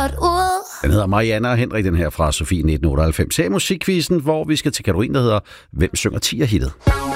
godt ud. Den hedder Marianne og Henrik, den her fra Sofie 1998. Her er musikquizzen, hvor vi skal til kategorien, der hedder Hvem synger 10'er-hittet?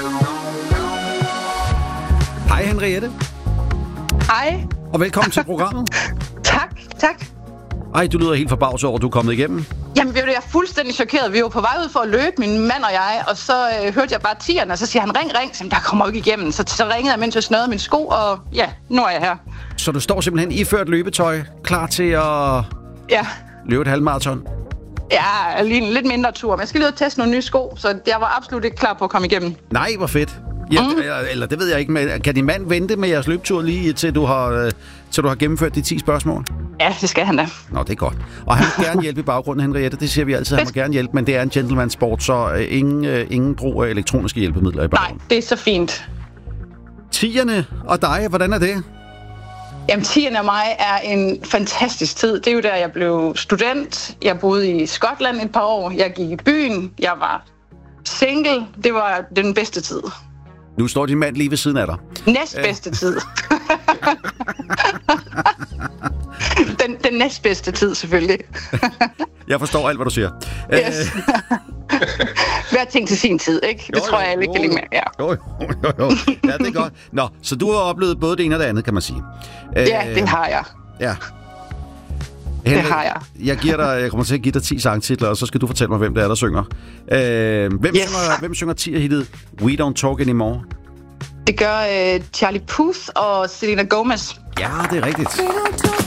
Hej Henriette. Hej. Og velkommen til programmet. Tak. Ej, du lyder helt forbavset over, at du er kommet igennem. Jamen, jeg er fuldstændig chokeret. Vi var på vej ud for at løbe, min mand og jeg, og så hørte jeg bare 10'erne, og så siger han, ring. Så der kommer jo ikke igennem. Så ringede jeg, mens jeg snørede min sko, og ja, nu er jeg her. Så du står simpelthen iført løbetøj, klar til at løbe et halvmarathon? Ja, lige en lidt mindre tur, men jeg skal lige ud og teste nogle nye sko, så jeg var absolut ikke klar på at komme igennem. Nej, hvor fedt. Ja, eller det ved jeg ikke, men kan din mand vente med jeres løbetur lige til du har gennemført de 10 spørgsmål? Ja, det skal han da. Nå, det er godt. Og han vil gerne hjælpe i baggrunden, Henriette. Det siger vi altid, han må gerne hjælpe, men det er en gentleman-sport, så ingen brug af elektroniske hjælpemidler i baggrunden. Nej, det er så fint. 10'erne og dig, hvordan er det? Jamen, 10'erne og mig er en fantastisk tid. Det er jo der, jeg blev student. Jeg boede i Skotland et par år. Jeg gik i byen. Jeg var single. Det var den bedste tid. Nu står din mand lige ved siden af dig. Næstbedste tid. den næstbedste tid, selvfølgelig. Jeg forstår alt, hvad du siger. Yes. Hver ting til sin tid, ikke? Det tror jeg alle kan lide med. Ja. Jo. Ja, det er godt. Nå, så du har oplevet både det ene og det andet, kan man sige. Ja, det har jeg. Ja. Henrik, det har jeg. Jeg kommer til at give dig 10 sangtitler, og så skal du fortælle mig, hvem det er, der synger. Hvem synger 10'er-hittet We Don't Talk Anymore? Det gør Charlie Puth og Selena Gomez. Ja, det er rigtigt.